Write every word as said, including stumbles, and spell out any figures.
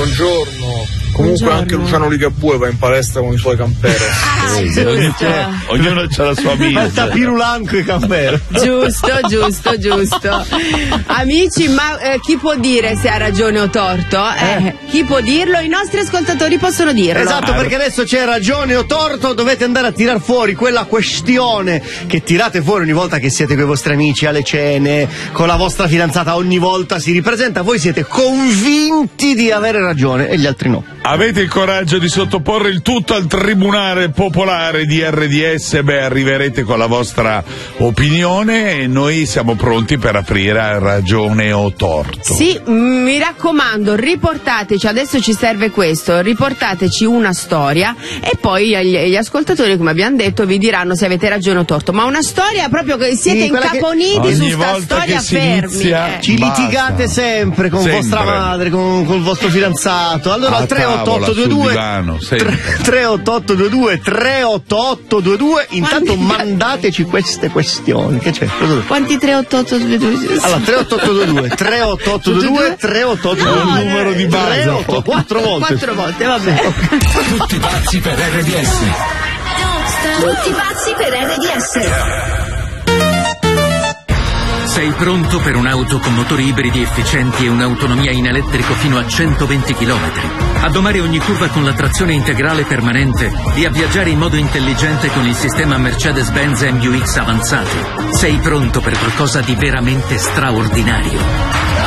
Buongiorno. Comunque Buongiorno. anche Luciano Ligabue va in palestra con i suoi campero. Ah, Sì, giusto. Ognuno ha la sua amica. Il tapirulanco e campero. Giusto, giusto, giusto. Amici, ma eh, chi può dire se ha ragione o torto? Eh, Eh. Chi può dirlo? I nostri ascoltatori possono dirlo. Esatto, perché adesso c'è ragione o torto, dovete andare a tirar fuori quella questione che tirate fuori ogni volta che siete con i vostri amici alle cene, con la vostra fidanzata, ogni volta si ripresenta, voi siete convinti di avere ragione e gli altri no. Avete il coraggio di sottoporre il tutto al Tribunale Popolare di R D S? Beh, arriverete con la vostra opinione e noi siamo pronti per aprire a ragione o torto. Sì, mm, mi raccomando, riportateci, adesso ci serve questo, riportateci una storia e poi gli, gli ascoltatori, come abbiamo detto, vi diranno se avete ragione o torto, ma una storia proprio che siete Sì, quella che incaponiti su ogni sta volta storia che si fermi. inizia- eh. Ci Basta. litigate sempre con Sempre. vostra madre, con col vostro fidanzato. Allora A al tre otto otto due due tavola, sul divano, sempre. tre otto otto due due tre otto otto due due. Intanto Quanti- mandateci queste questioni. Che c'è? Cosa- Quanti tre otto otto due due? Allora tre otto otto due due tre otto otto due due tre otto otto due È un due. numero di base. tre otto quattro volte. Quattro volte, vabbè. Tutti pazzi per R D S. Tutti pazzi per R D S. Sei pronto per un'auto con motori ibridi efficienti e un'autonomia in elettrico fino a centoventi chilometri? A domare ogni curva con la trazione integrale permanente e a viaggiare in modo intelligente con il sistema Mercedes-Benz M U X avanzati? Sei pronto per qualcosa di veramente straordinario?